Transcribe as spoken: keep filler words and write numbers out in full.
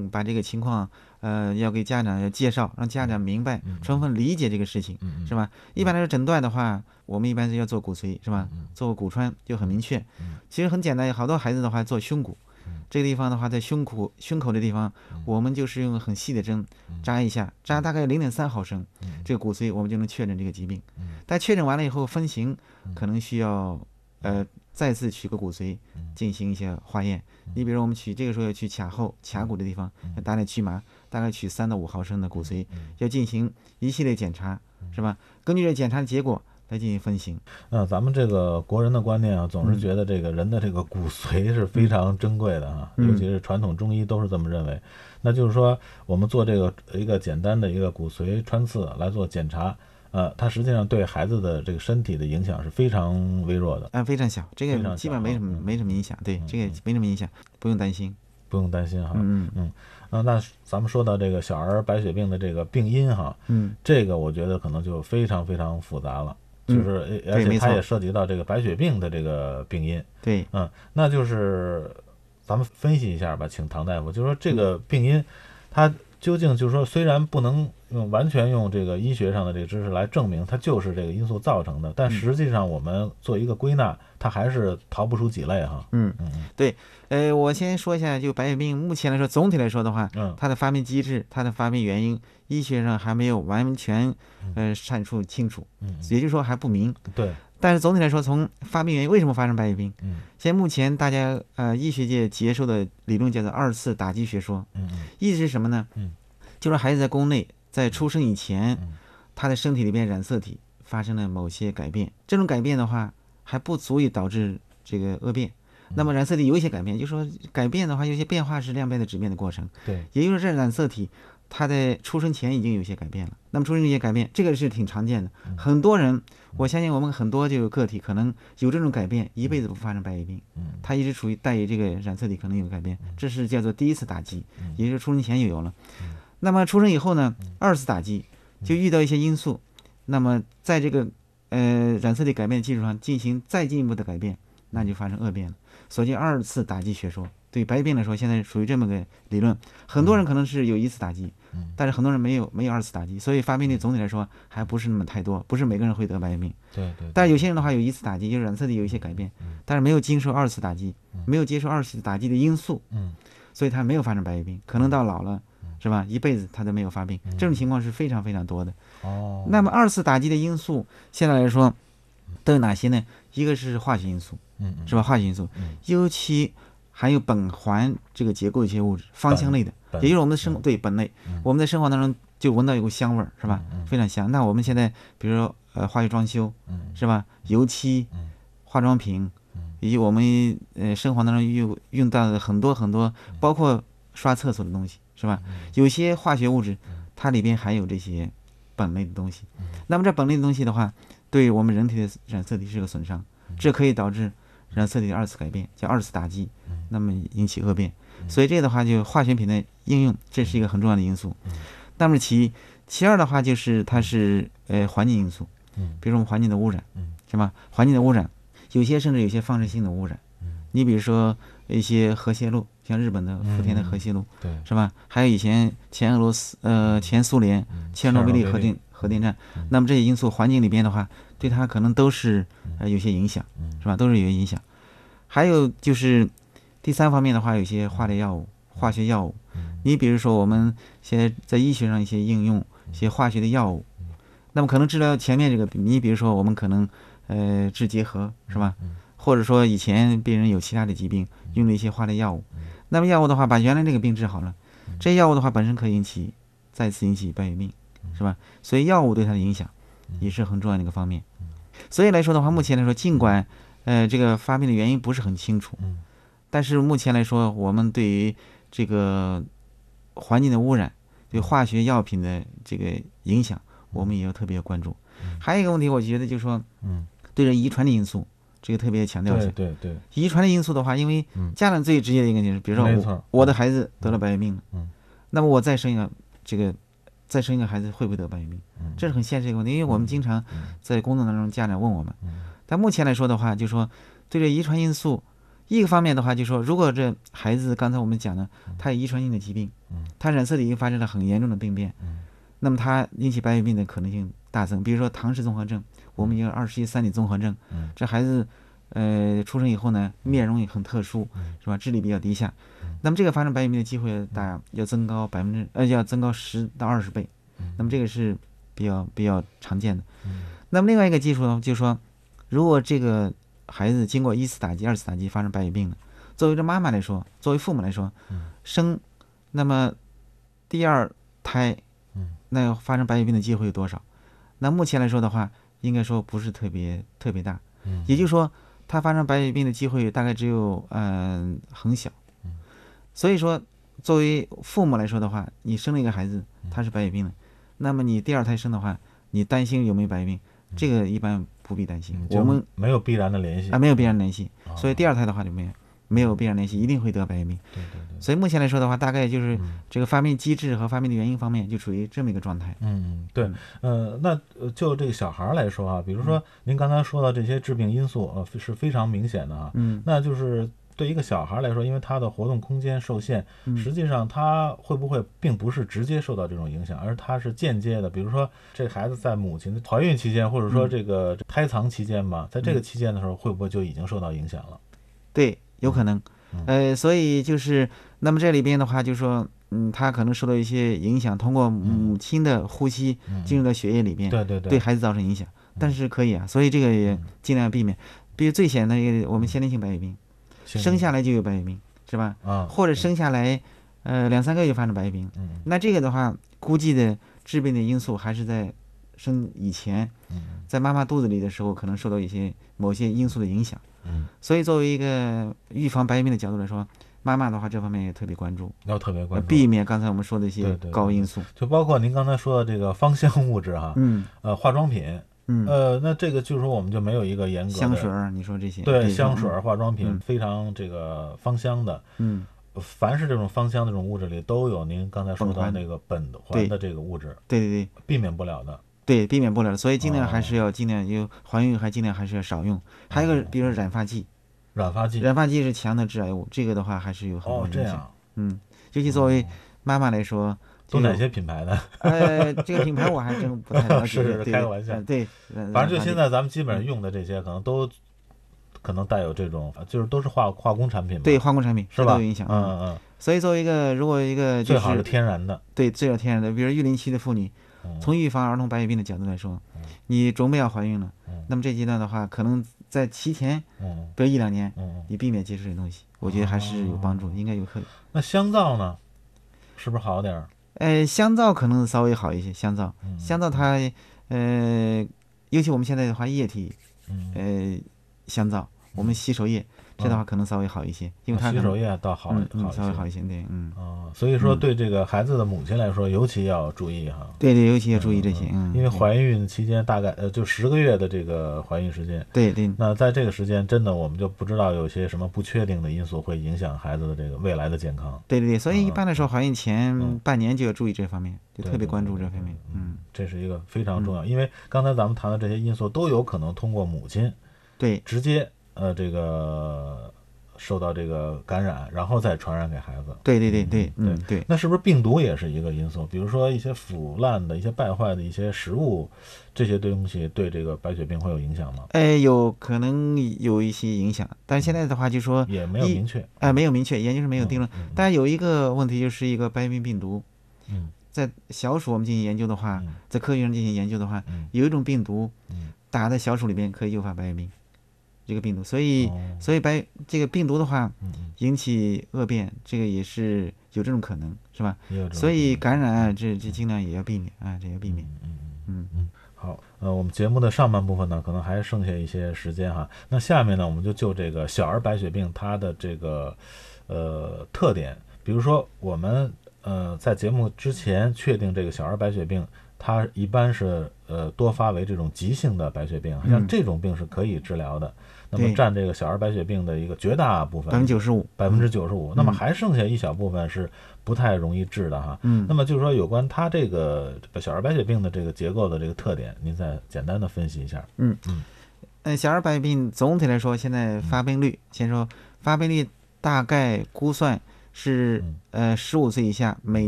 把这个情况呃要给家长要介绍，让家长明白，充分理解这个事情，是吧？一般来说诊断的话，我们一般是要做骨髓，是吧？做骨穿就很明确。其实很简单，好多孩子的话做胸骨。这个地方的话，在胸口胸口的地方，我们就是用很细的针扎一下，扎大概零点三毫升，这个骨髓我们就能确诊这个疾病。但确诊完了以后，分型可能需要呃再次取个骨髓进行一些化验。你比如我们取这个时候要去髂后髂骨的地方，要打点去麻，大概取三到五毫升的骨髓，要进行一系列检查，是吧？根据这检查的结果来进行分型。 那咱们这个国人的观念啊，总是觉得这个人的这个骨髓是非常珍贵的啊， 嗯、 尤其是传统中医都是这么认为。那就是说，我们做这个一个简单的一个骨髓穿刺来做检查，呃，它实际上对孩子的这个身体的影响是非常微弱的， 啊、呃，非常小，这个基本没什么、嗯、没什么影响，对，嗯、这个没什么影响，不用担心， 不用担心哈。 嗯嗯嗯，那咱们说到这个小儿白血病的这个病因哈， 嗯， 这个我觉得可能就非常非常复杂了。就是，而且它也涉及到这个白血病的这个病因。 对， 嗯，那就是咱们分析一下吧，请唐大夫，就是说这个病因，它究竟就是说，虽然不能用完全用这个医学上的这个知识来证明它就是这个因素造成的，但实际上我们做一个归纳，它还是逃不出几类哈。 嗯嗯，对，呃，我先说一下，就白血病目前来说，总体来说的话， 嗯， 它的发病机制、它的发病原因，医学上还没有完全呃阐述清楚， 嗯， 也就是说还不明。 对。 但是总体来说，从发病原因为什么发生白血病， 嗯， 现在目前大家呃医学界接受的理论叫做二次打击学说， 嗯， 意思是什么呢？ 嗯， 就是孩子在宫内在出生以前， 嗯， 他的身体里边染色体发生了某些改变，这种改变的话还不足以导致这个恶变。那么染色体有一些改变，就是说改变的话，有些变化是量变的质变的过程。 对， 也就是这染色体它在出生前已经有些改变了。那么出生一些改变，这个是挺常见的。很多人，我相信我们很多就有个体可能有这种改变，一辈子不发生白血病。他一直处于带有这个染色体可能有改变，这是叫做第一次打击，也就是出生前就有了。那么出生以后呢，二次打击就遇到一些因素，那么在这个呃染色体改变的基础上进行再进一步的改变，那就发生恶变了。所谓二次打击学说，对白血病来说，现在属于这么个理论。很多人可能是有一次打击，但是很多人没有没有二次打击，所以发病率总体来说还不是那么太多，不是每个人会得白血病。 对 对, 对。 但是有些人的话有一次打击，就是染色体有一些改变，但是没有经受二次打击，没有接受二次打击的因素， 嗯， 所以他没有发生白血病，可能到老了，是吧？一辈子他都没有发病，这种情况是非常非常多的。 哦。 那么二次打击的因素，现在来说都有哪些呢？一个是化学因素。 嗯， 是吧？化学因素，尤其含有苯环这个结构一些物质，芳香类的，也就是我们的生对苯类，我们在生活当中就闻到有股香味儿，是吧？非常香。那我们现在比如说呃化学装修，是吧？油漆、化妆品，以及我们呃生活当中用用到的很多很多，包括刷厕所的东西，是吧？有些化学物质它里边含有这些苯类的东西，那么这苯类的东西的话，对我们人体的染色体是个损伤，这可以导致染色体的二次改变，叫二次打击，那么引起恶变。所以这的话，就化学品的应用，这是一个很重要的因素。那么其其二的话，就是它是呃环境因素，比如说我们环境的污染，是吧？环境的污染，有些甚至有些放射性的污染。你比如说一些核泄漏，像日本的福田的核泄漏， 对， 是吧？还有以前前俄罗斯呃前苏联切尔诺贝利核电核电站，那么这些因素环境里边的话，对它可能都是呃有些影响，是吧？都是有些影响。还有就是第三方面的话，有些化疗药物、化学药物。你比如说我们现在在医学上一些应用一些化学的药物，那么可能治疗前面这个，你比如说我们可能呃治结核，是吧？或者说以前病人有其他的疾病，用了一些化疗药物，那么药物的话把原来这个病治好了，这药物的话本身可以引起再次引起白血病，是吧？所以药物对它的影响也是很重要的一个方面。所以来说的话，目前来说，尽管呃这个发病的原因不是很清楚，但是目前来说，我们对于这个环境的污染、对化学药品的这个影响，我们也要特别关注。还有一个问题，我觉得就是说，对着遗传的因素。这个特别强调一下， 对对对， 遗传的因素的话，因为家长最直接的一个就是，比如说我我的孩子得了白血病了，嗯，那么我再生一个这个再生一个孩子会不会得白血病？嗯，这是很现实的一个问题，因为我们经常在工作当中家长问我们，但目前来说的话，就是说对这遗传因素一个方面的话，就说如果这孩子刚才我们讲的，他有遗传性的疾病，他染色体已经发生了很严重的病变，那么他引起白血病的可能性大增。比如说唐氏综合症，我们有二十一三体综合症，这孩子呃出生以后呢，面容也很特殊，是吧？智力比较低下，那么这个发生白血病的机会大要增高百分之呃要增高十到二十倍，那么这个是比较比较常见的。那么另外一个技术呢，就是说，如果这个孩子经过一次打击、二次打击发生白血病的，作为这妈妈来说，作为父母来说，生那么第二胎，那发生白血病的机会有多少？那目前来说的话，应该说不是特别特别大，也就是说，他发生白血病的机会大概只有嗯、呃、很小。所以说，作为父母来说的话，你生了一个孩子，他是白血病的，那么你第二胎生的话，你担心有没有白血病？这个一般不必担心， 嗯、 我们没有必然的联系啊，没有必然联系，所以第二胎的话就没有没有必然联系，一定会得白血病。 对对对。 所以目前来说的话，大概就是这个发病机制和发病的原因方面，就处于这么一个状态。 嗯，对，呃，那就这个小孩来说啊，比如说您刚才说的这些致病因素，呃，是非常明显的啊。 嗯， 那就是对一个小孩来说，因为他的活动空间受限，实际上他会不会并不是直接受到这种影响，而他是间接的。比如说，这孩子在母亲的怀孕期间，或者说这个胎藏期间吧，在这个期间的时候，会不会就已经受到影响了？ 对，有可能。呃，所以就是，那么这里边的话，就是说，嗯，他可能受到一些影响，通过母亲的呼吸进入到血液里边， 对对对， 对孩子造成影响。但是可以啊，所以这个也尽量避免。比如最显的一个，我们先天性白血病，生下来就有白血病，是吧？ 啊， 或者生下来，呃，两三个月就发生白血病，那这个的话，估计的致病的因素还是在生以前，在妈妈肚子里的时候，可能受到一些某些因素的影响。 嗯， 所以作为一个预防白血病的角度来说，妈妈的话这方面也特别关注， 要特别关注， 避免刚才我们说的一些高因素， 对对对，就包括您刚才说的这个芳香物质哈， 嗯， 呃，化妆品， 嗯， 呃，那这个就是说我们就没有一个严格的香水儿，你说这些， 对，香水、化妆品、 嗯、 非常这个芳香的， 嗯， 凡是这种芳香的这种物质里都有您刚才说到那个苯环的这个物质， 对对对， 避免不了的。 对，避免不了的，所以尽量还是要尽量有怀孕还尽量还是要少用。还有一个，比如说染发剂， 染发剂， 染发剂是强的致癌物，这个的话还是有很多影响。 哦，这样， 嗯，尤其作为妈妈来说， 都哪些品牌的？ 呃，这个品牌我还真不太了解。 是是，开个玩笑。 对， 反正就现在咱们基本上用的这些，可能都可能带有这种，就是都是化化工产品。 对，化工产品是吧？ 都有影响。 嗯嗯。 所以作为一个，如果一个最好是天然的， 对，最好天然的，比如育龄期的妇女。从预防儿童白血病的角度来说，你准备要怀孕了，那么这阶段的话，可能在提前，比如一两年，你避免接触这些东西，我觉得还是有帮助，应该有可。 那香皂呢，是不是好点儿？ 呃，香皂可能稍微好一些，香皂，香皂它，呃，尤其我们现在的话，液体，呃，香皂，我们洗手液。这的话可能稍微好一些，因为它洗手液倒好， 好稍微好一些，对，嗯， 哦，所以说对这个孩子的母亲来说，尤其要注意哈。 对对，尤其要注意这些，嗯， 因为怀孕期间大概呃就十个月的这个怀孕时间， 对对， 那在这个时间真的我们就不知道有些什么不确定的因素会影响孩子的这个未来的健康。 对对对，所以一般来说，怀孕前半年就要注意这方面，就特别关注这方面，嗯， 这是一个非常重要，因为刚才咱们谈的这些因素都有可能通过母亲， 对， 直接呃这个。受到这个感染，然后再传染给孩子。 对对对对，嗯对。 那是不是病毒也是一个因素？比如说一些腐烂的、一些败坏的一些食物，这些东西对这个白血病会有影响吗？ 哎，有可能有一些影响，但是现在的话就说也没有明确， 哎，没有明确，研究是没有定论。但有一个问题就是一个白血病病毒， 嗯， 在小鼠我们进行研究的话，在科学上进行研究的话，有一种病毒打在小鼠里边可以诱发白血病。这个病毒，所以、哦、所以白这个病毒的话，引起恶变，这个也是有这种可能，是吧？所以感染啊，这这尽量也要避免啊，这要避免。 嗯嗯嗯。好，呃，我们节目的上半部分呢，可能还剩下一些时间哈。那下面呢，我们就就这个小儿白血病它的这个呃特点，比如说我们呃在节目之前确定这个小儿白血病。它一般是呃多发为这种急性的白血病，像这种病是可以治疗的。嗯、那么占这个小儿白血病的一个绝大部分， 百分之九十五， 百分之九十五。那么还剩下一小部分是不太容易治的哈。 嗯。 那么就是说，有关它这个小儿白血病的这个结构的这个特点，您再简单的分析一下。 嗯嗯。 呃，小儿白血病总体来说，现在发病率，先说发病率大概估算是呃十五岁以下每